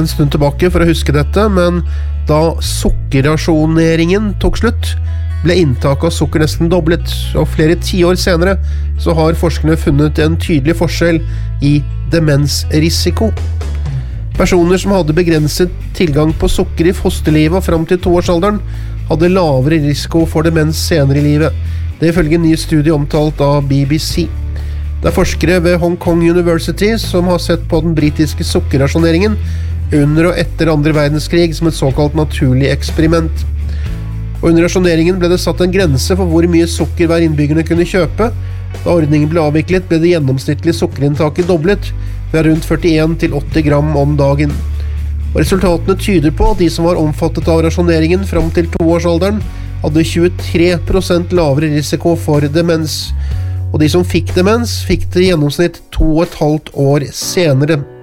en stund tilbake for å huske dette, men da sukkerrasjoneringen tok slutt, ble inntaket av sukker nesten doblet, og flere 10 år senere så har forskerne funnet en tydelig forskjell i demensrisiko. Personer som hadde begrenset tilgang på sukker i fosterlivet og frem til 2-årsalderen, hadde lavere risiko for demens senere i livet. Det ifølge en ny studie omtalt av BBC. Det er forskere ved Hong Kong University som har sett på den britiske sukkerrasjoneringen under og etter andre verdenskrig som et såkalt naturlig eksperiment. Og under rasjoneringen ble det satt en grense for hvor mye sukker hver innbyggerne kunne kjøpe. Da ordningen ble avviklet, ble det gjennomsnittlige sukkerinntaket doblet, fra rundt 41 til 80 gram om dagen. Og resultatene tyder på at de som var omfattet av rasjoneringen frem til 2-årsalderen, hadde 23% lavere risiko for demens. Og de som fikk demens, fikk det i gjennomsnitt 2,5 år senere.